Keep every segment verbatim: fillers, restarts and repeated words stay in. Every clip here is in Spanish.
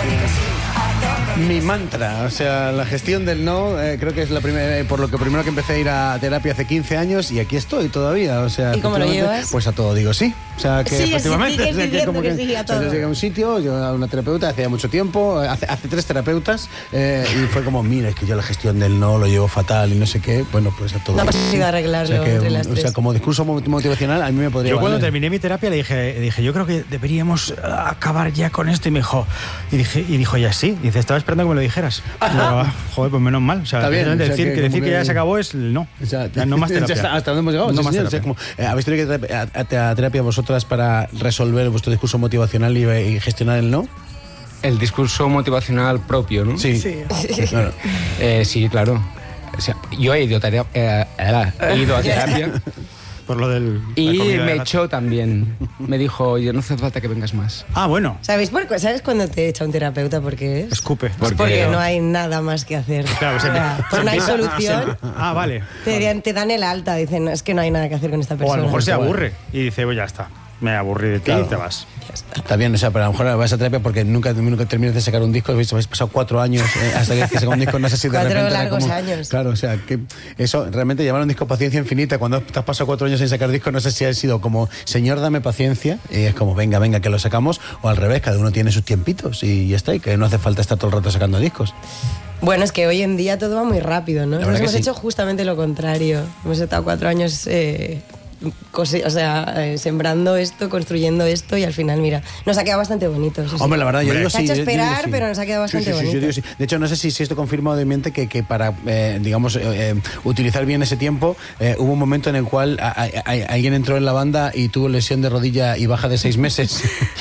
Mi mantra, o sea, la gestión del no, eh, creo que es la primera, por lo que primero que empecé a ir a terapia hace quince años y aquí estoy todavía, o sea... ¿Y cómo lo llevas? Pues a todo digo sí, o sea, que sí, efectivamente... Sí, o sea, que como que que, sí, a todo. O sea, yo llegué a un sitio, yo a una terapeuta hacía mucho tiempo, hace, hace tres terapeutas, eh, y fue como, mira, es que yo la gestión del no lo llevo fatal y no sé qué, bueno, pues a todo. No ha sido arreglarlo o sea, que, entre las o tres. sea, como discurso motivacional a mí me podría Yo cuando valer. terminé mi terapia le dije, dije, yo creo que deberíamos acabar ya con esto y me dijo, y, dije, y dijo, ya sí, dice, estaba esperando que me lo dijeras. Digo, joder, pues menos mal. O sea, Está bien, o sea, decir, que que, decir que... que ya se acabó es el no. O sea, ya no más terapia. Ya está, hasta dónde hemos llegado. No Sí, más señor, terapia. o sea, como, eh, ¿habéis tenido que ir a, a, a terapia vosotras para resolver vuestro discurso motivacional y, y gestionar el no? El discurso motivacional propio, ¿no? Sí. Sí. Claro. Eh, sí, claro. O sea, yo he ido, tarea, eh, he ido a terapia Por lo del... y la comida de me gato. echó también. Me dijo, oye, no hace falta que vengas más. Ah, bueno. ¿Sabéis, por, qué- ¿Sabes cuándo te echa un terapeuta por qué es? Escupe. Es Porque- porque no hay nada más que hacer. Claro, se- O sea, pues no hay se empieza- solución. se- Ah, vale. Te, te dan el alta, dicen, "No, es que no hay nada que hacer con esta O persona". a lo mejor se Igual. aburre y dice, pues ya está, me aburrí de ti Claro. y te vas. Está bien, o sea, pero a lo mejor vas a terapia porque nunca, nunca terminas de sacar un disco. Habéis, habéis pasado cuatro años eh, hasta que saca un disco, no sé si de Cuatro repente era largos como- años. Claro, o sea, que eso realmente llamar a un disco paciencia infinita. Cuando te has pasado cuatro años sin sacar disco, no sé si ha sido como, señor, dame paciencia, y es como, venga, venga, que lo sacamos, o al revés, cada uno tiene sus tiempitos y ya está, y que no hace falta estar todo el rato sacando discos. Bueno, es que hoy en día todo va muy rápido, ¿no? La Nos verdad hemos que sí. hecho justamente lo contrario. Hemos estado cuatro años eh, cose- o sea, eh, sembrando esto, construyendo esto y al final, mira, nos ha quedado bastante bonito. eso sí. Hombre, la verdad, yo digo Se ha sí. hecho yo- yo digo esperar, sí. pero nos ha quedado Sí, bastante sí, sí, yo bonito. digo sí. De hecho, no sé si, si esto confirma o desmiente que, que para, eh, digamos, eh, eh, utilizar bien ese tiempo, eh, hubo un momento en el cual a- a- a- alguien entró en la banda y tuvo lesión de rodilla y baja de seis meses.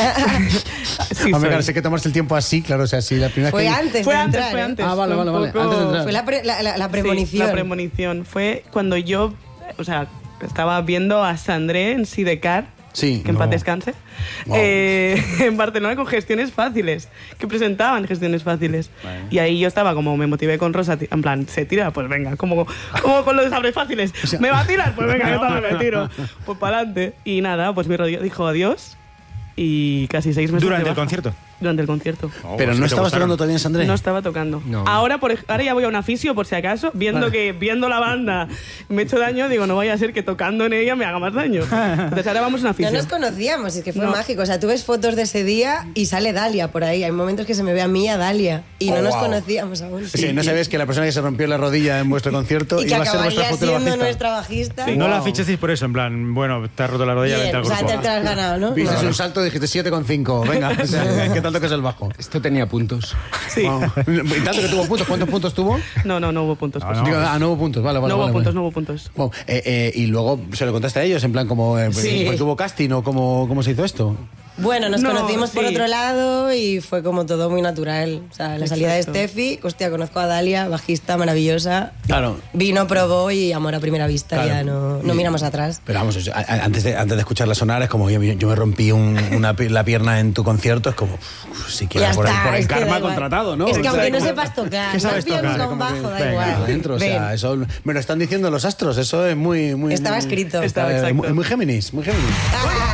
Sí, Hombre, claro, soy. sé que tomarse el tiempo así, claro, o sea, si la primera Fue vez que... antes Fue de antes, entrar, fue ¿eh? antes. Ah, vale, fue vale, un vale, poco- antes de entrar. Fue la, pre- la, la- la Sí, premonición. la premonición. Fue cuando yo, o sea, estaba viendo a Sandré en Sidecar, Sí, que en no. paz descanse, Wow. eh, en Barcelona con gestiones fáciles, que presentaban gestiones fáciles. Y ahí yo estaba como, me motivé con Rosa, en plan, ¿se tira? Pues venga, como, como con los sabres fáciles. ¿Me va a tirar? Pues venga, yo también me tiro. Pues para adelante. Y nada, pues mi rodilla dijo adiós y casi seis meses Durante de el baja. concierto. Durante el concierto. Oh, Pero sí no que te estabas gustaron. tocando todavía en Sandré. No estaba tocando. No. Ahora, por, ej- ahora ya voy a una fisio, por si acaso, viendo Vale. que viendo la banda me he hecho daño, digo, no vaya a ser que tocando en ella me haga más daño. Entonces ahora vamos a una No fisio. nos conocíamos, es que fue No. mágico. O sea, tú ves fotos de ese día y sale Dalia por ahí. Hay momentos que se me ve a mí y a Dalia. Y Oh, no nos wow. conocíamos aún. Sí, no sabes que la persona que se rompió la rodilla en vuestro concierto Y que iba a ser vuestra acabaría futura siendo bajista. nuestra bajista. No la Wow. fichasteis por eso, en plan, bueno, te has roto la rodilla, Bien, vente al o sea, grupo. te, te lo has ganado, ¿no? Viste No. un salto y dijiste siete coma cinco. Venga, o sea, ¿qué tal tocas el bajo? Esto tenía puntos. Sí. Wow. Y tanto que tuvo puntos. ¿Cuántos puntos tuvo? No, no, no hubo puntos. No, pues. no. Digo, ah, no hubo puntos. Vale, vale. No hubo vale, puntos, vale. no hubo puntos. Wow. Eh, eh, y luego se lo contaste a ellos, en plan, como, eh, Sí. pues, ¿tuvo casting o cómo, cómo se hizo esto? Bueno, nos No, conocimos por sí. otro lado y fue como todo muy natural. O sea, la salida Exacto. de Steffi, hostia, conozco a Dalia, bajista maravillosa. Claro. Vino, probó y amor a primera vista, Claro. ya no, no Y- miramos atrás. Pero vamos, o sea, a- a- antes de, antes de escucharla sonar, es como yo, yo me rompí un- una, pi- la pierna en tu concierto, es como, uf, si quieres, Ya por, el- está, por el es que da karma igual. contratado, ¿no? Es que O sea, aunque no como- sepas tocar, ¿Qué no sabes has pillado tocar? nunca un como que- bajo, da venga, igual. adentro, o sea, Ven. eso me lo están diciendo los astros, eso es muy... muy Estaba muy- escrito. Estaba eh, exacto. muy, muy Géminis, muy Géminis. Ah.